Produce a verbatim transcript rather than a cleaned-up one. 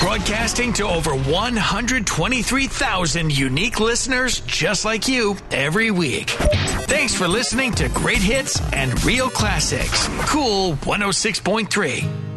broadcasting to over one hundred twenty-three thousand unique listeners just like you every week. Thanks for listening to Great Hits and Real Classics. Cool one oh six point three.